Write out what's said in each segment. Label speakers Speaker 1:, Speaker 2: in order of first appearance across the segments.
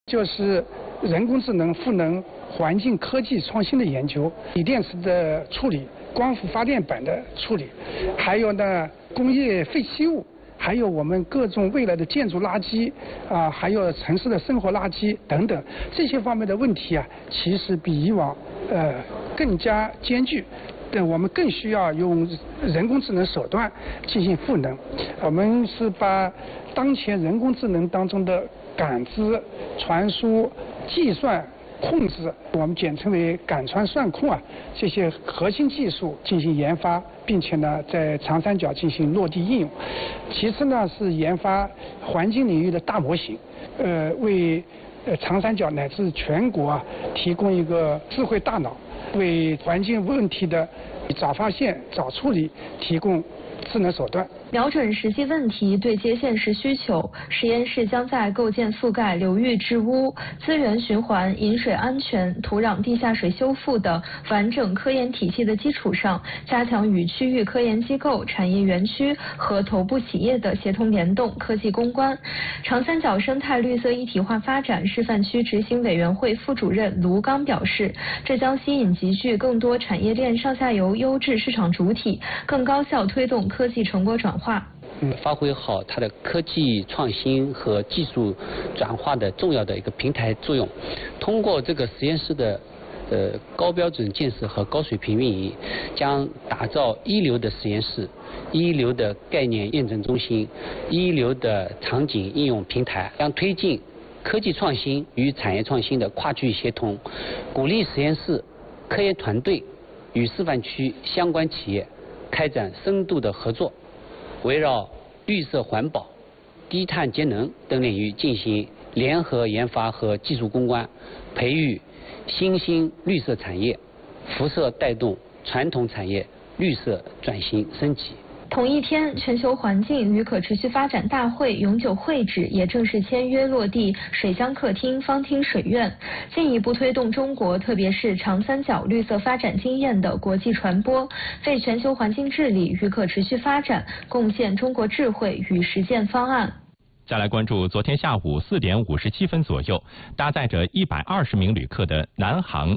Speaker 1: 就是人工智能、赋能、环境科技创新的研究，锂电池的处理、光伏发电板的处理，还有呢工业废弃物，还有我们各种未来的建筑垃圾还有城市的生活垃圾等等这些方面的问题其实比以往更加艰巨。我们更需要用人工智能手段进行赋能。我们是把当前人工智能当中的感知、传输、计算、控制，我们简称为感传算控这些核心技术进行研发，并且呢在长三角进行落地应用。其次呢是研发环境领域的大模型，为长三角乃至全国提供一个智慧大脑，为环境问题的早发现、早处理提供智能手段。
Speaker 2: 瞄准实际问题，对接现实需求，实验室将在构建覆盖流域治污、资源循环、饮水安全、土壤地下水修复的完整科研体系的基础上，加强与区域科研机构、产业园区和头部企业的协同联动、科技攻关。长三角生态绿色一体化发展示范区执行委员会副主任卢刚表示，这将吸引集聚更多产业链上下游优质市场主体，更高效推动科技成果转化。
Speaker 3: 发挥好它的科技创新和技术转化的重要的一个平台作用。通过这个实验室的高标准建设和高水平运营，将打造一流的实验室、一流的概念验证中心、一流的场景应用平台，将推进科技创新与产业创新的跨区域协同，鼓励实验室、科研团队与示范区相关企业开展深度的合作，围绕绿色环保、低碳节能等领域进行联合研发和技术攻关，培育新兴绿色产业，辐射带动传统产业绿色转型升级。
Speaker 2: 同一天，全球环境与可持续发展大会永久会址也正式签约落地水乡客厅方厅水院，进一步推动中国特别是长三角绿色发展经验的国际传播，为全球环境治理与可持续发展贡献中国智慧与实践方案。
Speaker 4: 再来关注昨天下午4点57分左右，搭载着120名旅客的南航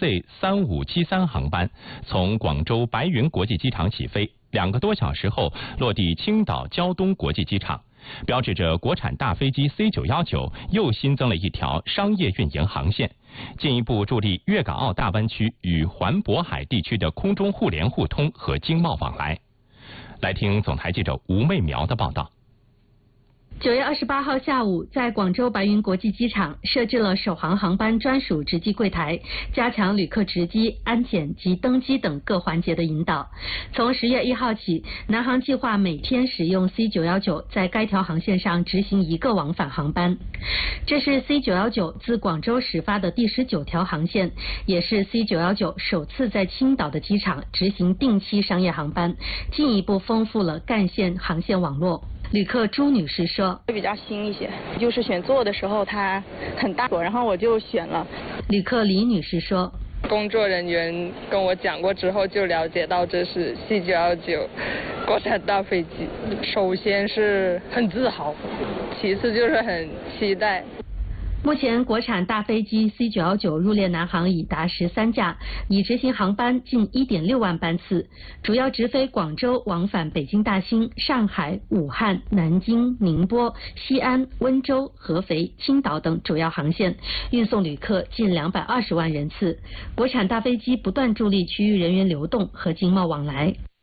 Speaker 4: CZ3573航班从广州白云国际机场起飞，2个多小时后落地青岛胶东国际机场，标志着国产大飞机 C919又新增了一条商业运营航线，进一步助力粤港澳大湾区与环渤海地区的空中互联互通和经贸往来。来听总台记者吴媚苗的报道。
Speaker 5: 9月28号下午，在广州白云国际机场设置了首航航班专属值机柜台，加强旅客值机、安检及登机等各环节的引导。从10月1号起，南航计划每天使用 C919在该条航线上执行1个往返航班。这是 C919自广州始发的第19条航线，也是 C919首次在青岛的机场执行定期商业航班，进一步丰富了干线航线网络。旅客朱女士说：“
Speaker 6: 会比较新一些，就是选座的时候它很大，然后我就选了。”
Speaker 5: 旅客李女士说：“
Speaker 6: 工作人员跟我讲过之后，就了解到这是 C919国产大飞机。首先是很自豪，其次就是很期待。”
Speaker 5: 目前，国产大飞机 C919入列南航已达13架，已执行航班近1.6万班次，主要直飞广州往返北京大兴、上海、武汉、南京、宁波、西安、温州、合肥、青岛等主要航线，运送旅客近220万人次。国产大飞机不断助力区域人员流动和经贸往来。